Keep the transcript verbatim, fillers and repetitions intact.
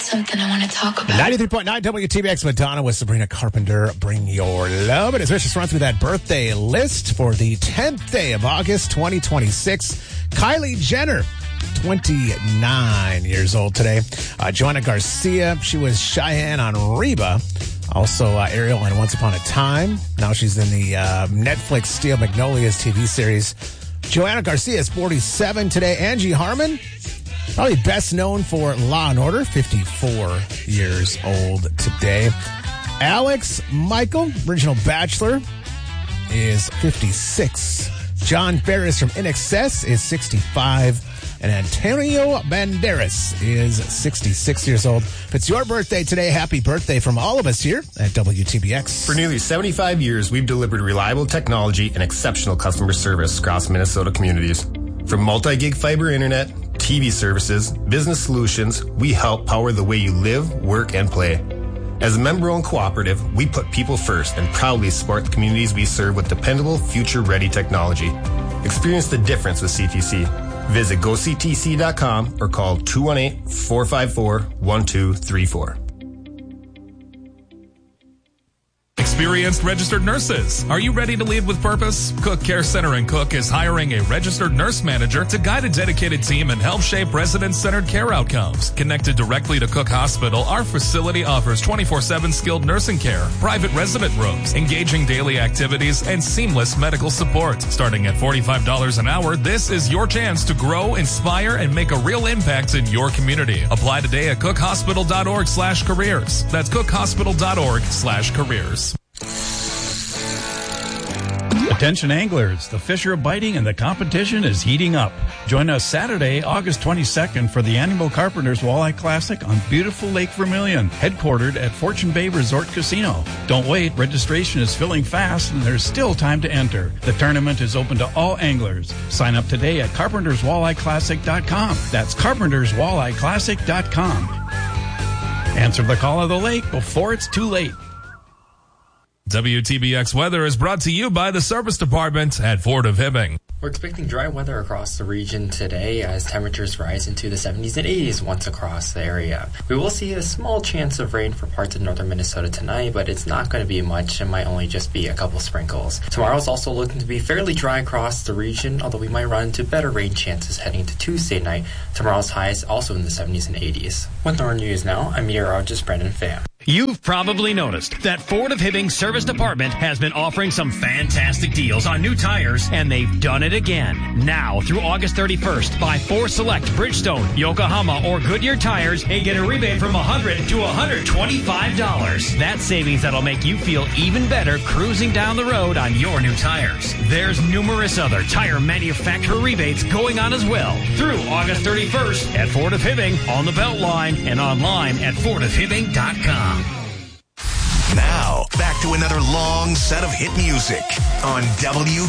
something I want to talk about. ninety-three point nine W T B X Madonna with Sabrina Carpenter. Bring your love. And as we just run through that birthday list for the tenth day of August, twenty twenty-six, Kylie Jenner, twenty-nine years old today. Uh, Joanna Garcia, she was Cheyenne on Reba. Also, uh, Ariel in Once Upon a Time. Now she's in the uh, Netflix Steel Magnolias T V series. Joanna Garcia is forty-seven today. Angie Harmon, probably best known for Law and Order, fifty-four years old today. Alex Michael, original Bachelor, is fifty-six. John Ferris from I N X S is sixty-five. And Antonio Banderas is sixty-six years old. If it's your birthday today, happy birthday from all of us here at W T B X. For nearly seventy-five years, we've delivered reliable technology and exceptional customer service across Minnesota communities. From multi-gig fiber internet, T V services, business solutions, we help power the way you live, work, and play. As a member-owned cooperative, we put people first and proudly support the communities we serve with dependable, future-ready technology. Experience the difference with C T C. Visit go c t c dot com or call two one eight, four five four, one two three four. Experienced registered nurses. Are you ready to lead with purpose? Cook Care Center in Cook is hiring a registered nurse manager to guide a dedicated team and help shape resident-centered care outcomes. Connected directly to Cook Hospital, our facility offers twenty-four seven skilled nursing care, private resident rooms, engaging daily activities, and seamless medical support. Starting at forty-five dollars an hour, this is your chance to grow, inspire, and make a real impact in your community. Apply today at cookhospital.org slash careers. That's cookhospital.org slash careers. Attention anglers, the fish are biting and the competition is heating up. Join us Saturday, August twenty-second for the annual Carpenter's Walleye Classic on beautiful Lake Vermilion, headquartered at Fortune Bay Resort Casino. Don't wait, registration is filling fast and there's still time to enter. The tournament is open to all anglers. Sign up today at carpenters walleye classic dot com. That's carpenters walleye classic dot com. Answer the call of the lake before it's too late. W T B X weather is brought to you by the Service Department at Fort of Hibbing. We're expecting dry weather across the region today as temperatures rise into the seventies and eighties once across the area. We will see a small chance of rain for parts of northern Minnesota tonight, but it's not going to be much. It might only just be a couple sprinkles. Tomorrow's also looking to be fairly dry across the region, although we might run into better rain chances heading to Tuesday night. Tomorrow's high is also in the seventies and eighties. With Northern News now, I'm meteorologist Brendan Pham. You've probably noticed that Fort of Hibbing Service Department has been offering some fantastic deals on new tires, and they've done it again. Now, through August thirty-first, buy four select Bridgestone, Yokohama, or Goodyear tires and get a rebate from one hundred dollars to one hundred twenty-five dollars. That's savings that'll make you feel even better cruising down the road on your new tires. There's numerous other tire manufacturer rebates going on as well through August thirty-first at Fort of Hibbing, on the Beltline, and online at fort of hibbing dot com. Now, back to another long set of hit music on W